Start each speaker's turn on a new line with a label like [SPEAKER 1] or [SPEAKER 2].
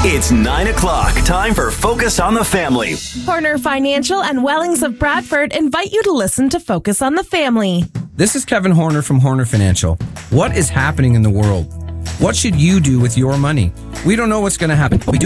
[SPEAKER 1] It's 9 o'clock. Time for Focus on the Family.
[SPEAKER 2] Horner Financial and Wellings of Bradford invite you to listen to Focus on the Family.
[SPEAKER 3] This is Kevin Horner from Horner Financial. What is happening in the world? What should you do with your money? We don't know what's going to happen, but we do